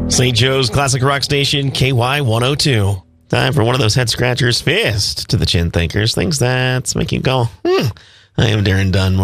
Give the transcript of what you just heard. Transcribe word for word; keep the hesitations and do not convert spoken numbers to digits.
Saint Joe's Classic Rock Station, K Y one oh two. Time for one of those head scratchers, fist to the chin thinkers, things that make you go, hmm. I am Darren Dunn.